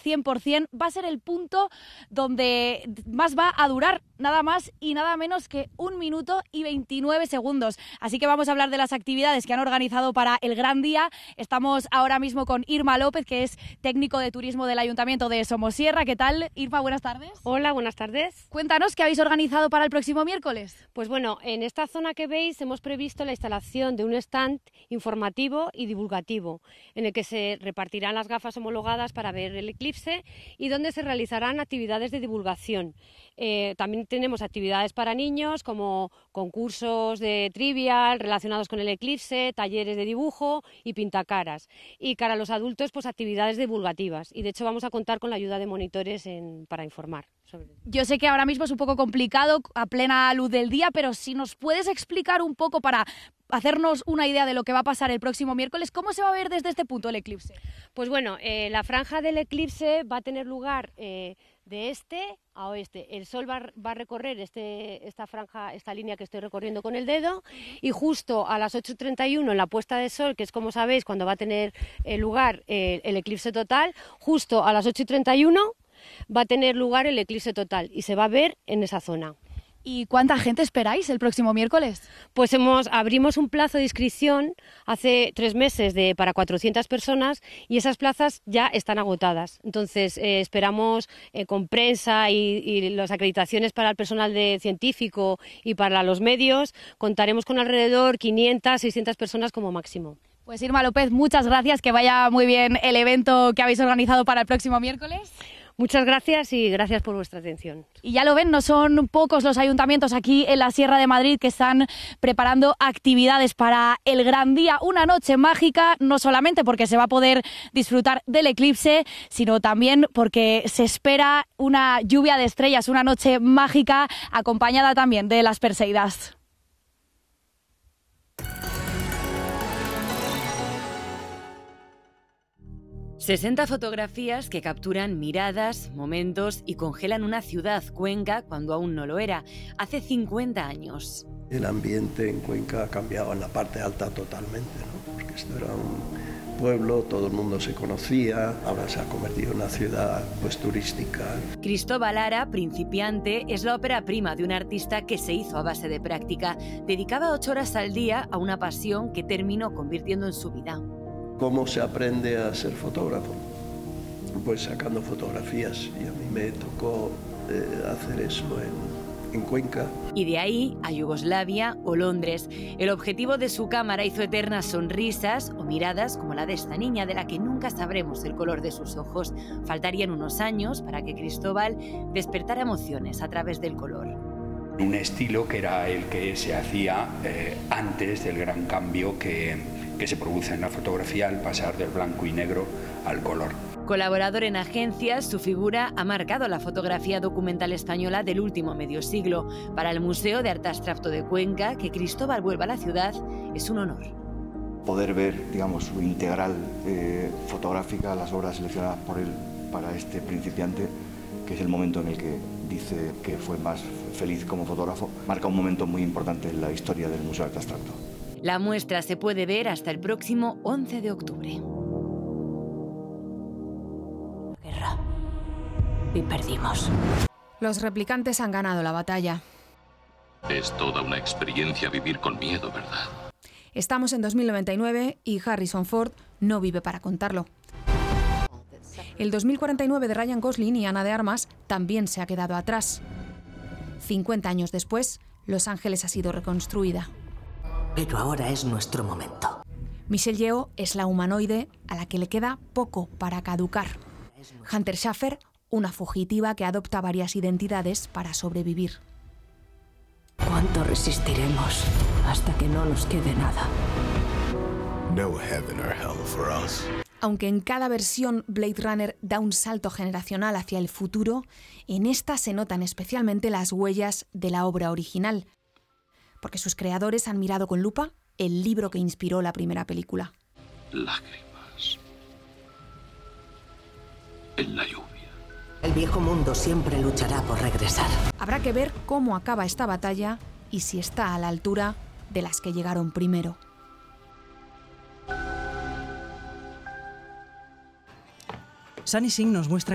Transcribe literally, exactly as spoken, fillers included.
cien por ciento. Va a ser el punto donde más va a durar, nada más y nada menos que un minuto y veintinueve segundos. Así que vamos a hablar de las actividades que han organizado para el gran día. Estamos ahora mismo con Irma López, que es técnico de turismo del Ayuntamiento de Somosierra. ¿Qué tal, Irma? Buenas tardes. Hola, buenas tardes. Cuéntanos, ¿qué habéis organizado para el próximo miércoles? Pues bueno, en esta zona que veis hemos previsto la instalación de un stand informativo y divulgativo, en el que se repartirán las gafas homologadas para ver el eclipse y donde se realizarán actividades de divulgación. Eh, también tenemos actividades para niños como concursos de trivial relacionados con el eclipse, talleres de dibujo y pintacaras. Y para los adultos, pues actividades divulgativas. Y de hecho vamos a contar con la ayuda de monitores en, para informar sobre. Yo sé que ahora mismo es un poco complicado a plena luz del día, pero si nos puedes explicar un poco para hacernos una idea de lo que va a pasar el próximo miércoles, ¿cómo se va a ver desde este punto el eclipse? Pues bueno, eh, la franja del eclipse va a tener lugar eh, de este a oeste. El sol va, va a recorrer este, esta franja, esta línea que estoy recorriendo con el dedo, y justo a las ocho y treinta y uno en la puesta de sol, que es como sabéis cuando va a tener eh, lugar eh, el eclipse total, justo a las ocho y treinta y uno va a tener lugar el eclipse total y se va a ver en esa zona. ¿Y cuánta gente esperáis el próximo miércoles? Pues hemos, abrimos un plazo de inscripción hace tres meses de, para cuatrocientas personas y esas plazas ya están agotadas. Entonces eh, esperamos eh, con prensa y, y las acreditaciones para el personal de científico y para los medios, contaremos con alrededor quinientas, seiscientas personas como máximo. Pues Irma López, muchas gracias, que vaya muy bien el evento que habéis organizado para el próximo miércoles. Muchas gracias y gracias por vuestra atención. Y ya lo ven, no son pocos los ayuntamientos aquí en la Sierra de Madrid que están preparando actividades para el gran día, una noche mágica, no solamente porque se va a poder disfrutar del eclipse, sino también porque se espera una lluvia de estrellas, una noche mágica acompañada también de las Perseidas. sesenta fotografías que capturan miradas, momentos y congelan una ciudad, Cuenca, cuando aún no lo era, hace cincuenta años. El ambiente en Cuenca ha cambiado en la parte alta totalmente, ¿no? Porque esto era un pueblo, todo el mundo se conocía, ahora se ha convertido en una ciudad pues turística. Cristóbal Lara, principiante, es la ópera prima de un artista que se hizo a base de práctica. Dedicaba ocho horas al día a una pasión que terminó convirtiendo en su vida. ¿Cómo se aprende a ser fotógrafo? Pues sacando fotografías, y a mí me tocó eh, hacer eso en, en Cuenca. Y de ahí a Yugoslavia o Londres. El objetivo de su cámara hizo eternas sonrisas o miradas como la de esta niña, de la que nunca sabremos el color de sus ojos. Faltarían unos años para que Cristóbal despertara emociones a través del color. Un estilo que era el que se hacía eh, antes del gran cambio que... que se produce en la fotografía al pasar del blanco y negro al color. Colaborador en agencias, su figura ha marcado la fotografía documental española del último medio siglo. Para el Museo de Arte Abstracto de Cuenca, que Cristóbal vuelva a la ciudad es un honor. Poder ver, digamos, su integral eh, fotográfica, las obras seleccionadas por él para este principiante, que es el momento en el que dice que fue más feliz como fotógrafo, marca un momento muy importante en la historia del Museo de Arte Abstracto. La muestra se puede ver hasta el próximo once de octubre. Guerra. Y perdimos. Los replicantes han ganado la batalla. Es toda una experiencia vivir con miedo, ¿verdad? Estamos en dos mil noventa y nueve y Harrison Ford no vive para contarlo. El dos mil cuarenta y nueve de Ryan Gosling y Ana de Armas también se ha quedado atrás. cincuenta años después, Los Ángeles ha sido reconstruida. Pero ahora es nuestro momento. Michelle Yeoh es la humanoide a la que le queda poco para caducar. Hunter Schafer, una fugitiva que adopta varias identidades para sobrevivir. ¿Cuánto resistiremos hasta que no nos quede nada? No heaven or hell for us. Aunque en cada versión Blade Runner da un salto generacional hacia el futuro, en esta se notan especialmente las huellas de la obra original, porque sus creadores han mirado con lupa el libro que inspiró la primera película. Lágrimas. En la lluvia. El viejo mundo siempre luchará por regresar. Habrá que ver cómo acaba esta batalla y si está a la altura de las que llegaron primero. Sunny Singh nos muestra